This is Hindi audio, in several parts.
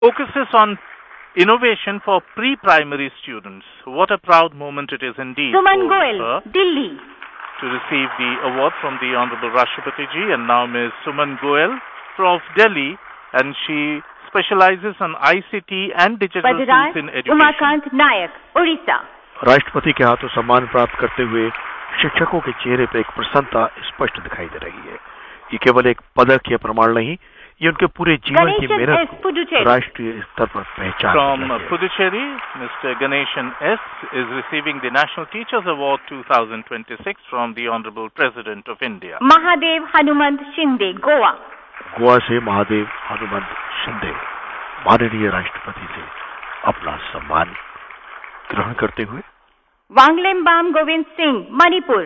focuses on innovation for pre-primary students. What a proud moment it is indeed Suman for Goel, her Delhi. to receive the award from the Honorable Rashtrapati Ji. And now Ms. Suman Goel of Delhi, and she specializes on ICT and digital tools in education. Umakant Nayak, Orissa. राष्ट्रपति के हाथों सम्मान प्राप्त करते हुए शिक्षकों के चेहरे पर एक प्रसन्नता स्पष्ट दिखाई दे रही है। ये केवल एक पदक या प्रमाण नहीं, ये उनके पूरे जीवन की मेहनत को राष्ट्रीय स्तर पर पहचान। From Puducherry, Mr. Ganeshan S. is receiving the National Teachers Award 2026 from the Honorable President of India. Mahadev Hanumant Shinde, Goa. Goa से महादेव हनुमंत शिंदे माननीय राष्ट्रपति से अपना सम्मान ग्रहण करते हुए। Wanglembam Govind Singh, Manipur.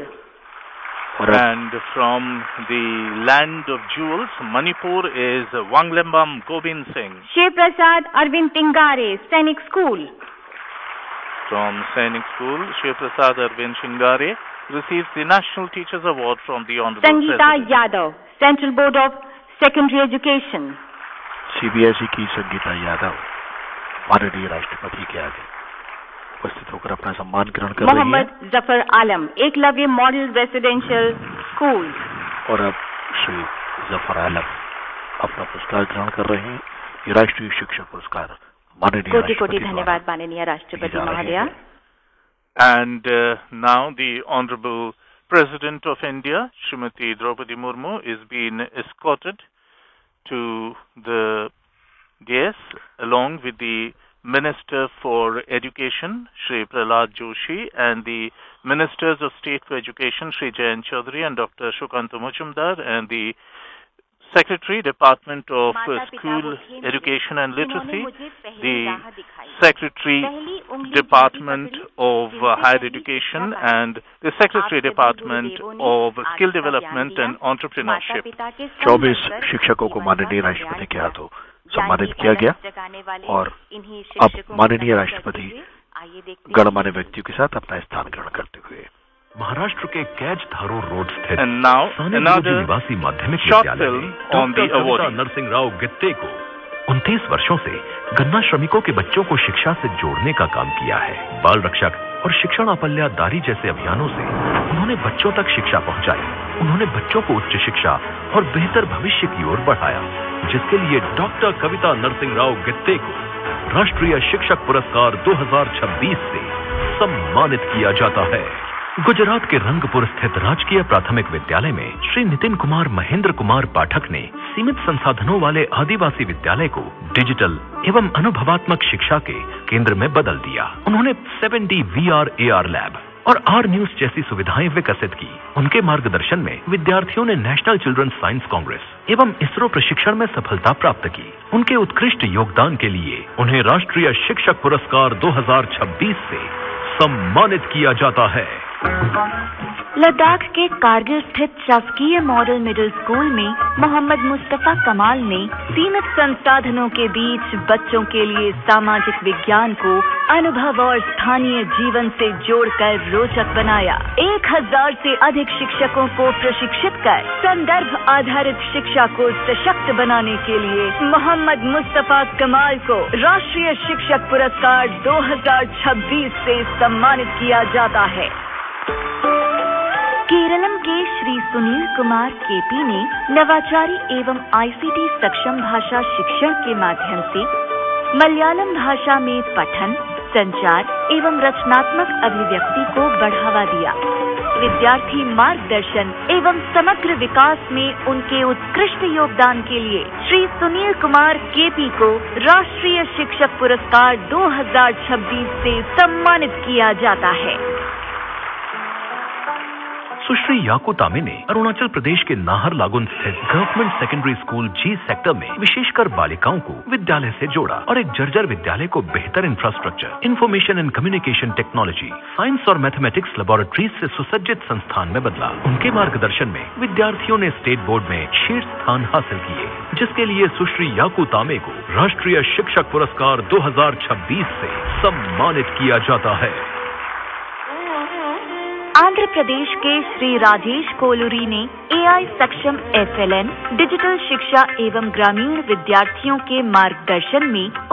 And from the land of jewels, Manipur is Wanglembam Govind Singh. Shiv Prasad Arvind Tingare, Sainik School. From Sainik School, Shiv Prasad Arvind Tingare receives the National Teachers Award from the Honorable Sangeeta President. Yadav, Central Board of Secondary Education. CBSE की संगीता यादव माननीय राष्ट्रपति के आगे उपस्थित होकर अपना सम्मान ग्रहण कर रही हैं। Mohammad Zafar Alam, Eklavya model residential school. और अब श्री जफर आलम अपना पुरस्कार ग्रहण कर रहे हैं। ये राष्ट्रीय शिक्षक पुरस्कार माननीय कोटि-कोटि धन्यवाद माननीय राष्ट्रपति महोदया। And now the Honorable President of India, Srimati Draupadi Murmu, is being escorted to the dais along with the Minister for Education, Shri Prahlad Joshi, and the Ministers of State for Education, Shri Jayant Chaudhary and Dr. Shukanta Mujumdar, and the Secretary, Department of School Education and Literacy, the Secretary, Department of Higher Education, and the Secretary, Department of Skill Development and Entrepreneurship. 24 शिक्षकों को माननीय राष्ट्रपति के हाथों सम्मानित किया गया और अब माननीय राष्ट्रपति गणमान्य व्यक्तियों के साथ अपना स्थान ग्रहण करते हुए महाराष्ट्र के कैच धारो रोड स्थित निवासी माध्यमिक short विद्यालय film में on the award. Doctor Narasimha Rao गित्ते को 29 वर्षों से गन्ना श्रमिकों के बच्चों को शिक्षा से जोड़ने का काम किया है। बाल रक्षक और शिक्षण अपल्यादारी जैसे अभियानों से उन्होंने बच्चों तक शिक्षा पहुंचाई। उन्होंने बच्चों को उच्च शिक्षा और बेहतर भविष्य की ओर बढ़ाया, जिसके लिए डॉक्टर कविता नरसिंह राव गित्ते को राष्ट्रीय शिक्षक पुरस्कार 2026 से सम्मानित किया जाता है। गुजरात के रंगपुर स्थित राजकीय प्राथमिक विद्यालय में श्री नितिन कुमार महेंद्र कुमार पाठक ने सीमित संसाधनों वाले आदिवासी विद्यालय को डिजिटल एवं अनुभवात्मक शिक्षा के केंद्र में बदल दिया। उन्होंने 7D VR AR लैब और R न्यूज जैसी सुविधाएं विकसित की। उनके मार्गदर्शन में विद्यार्थियों ने नेशनल चिल्ड्रन साइंस कांग्रेस एवं इसरो प्रशिक्षण में सफलता प्राप्त की। उनके उत्कृष्ट योगदान के लिए उन्हें राष्ट्रीय शिक्षक पुरस्कार 2026 से सम्मानित किया जाता है। लद्दाख के कारगिल स्थित शासकीय मॉडल मिडिल स्कूल में मोहम्मद मुस्तफा कमाल ने सीमित संसाधनों के बीच बच्चों के लिए सामाजिक विज्ञान को अनुभव और स्थानीय जीवन से जोड़कर रोचक बनाया। 1000 से अधिक शिक्षकों को प्रशिक्षित कर संदर्भ आधारित शिक्षा को सशक्त बनाने के लिए मोहम्मद मुस्तफा कमाल को राष्ट्रीय शिक्षक पुरस्कार 2026 से सम्मानित किया जाता है। केरलम के श्री सुनील कुमार केपी ने नवाचारी एवं ICT सक्षम भाषा शिक्षण के माध्यम से मलयालम भाषा में पठन, संचार एवं रचनात्मक अभिव्यक्ति को बढ़ावा दिया। विद्यार्थी मार्गदर्शन एवं समग्र विकास में उनके उत्कृष्ट योगदान के लिए श्री सुनील कुमार केपी को राष्ट्रीय शिक्षक पुरस्कार 2026 से सम्मानित किया जाता है। सुश्री याकू तामे ने अरुणाचल प्रदेश के नाहरलागुन स्थित government secondary school G sector में विशेषकर बालिकाओं को विद्यालय से जोड़ा और एक जर्जर विद्यालय को बेहतर infrastructure, information and communication technology, science और मैथमेटिक्स लेबोरेटरीज से सुसज्जित संस्थान में बदला। उनके मार्गदर्शन में विद्यार्थियों ने स्टेट बोर्ड में शीर्ष स्थान हासिल किए, जिसके लिए सुश्री याकू तामे को राष्ट्रीय शिक्षक पुरस्कार 2026 से सम्मानित किया जाता है। आंध्र प्रदेश के श्री राजेश कोलूरी ने AI सक्षम FLN डिजिटल शिक्षा एवं ग्रामीण विद्यार्थियों के मार्गदर्शन में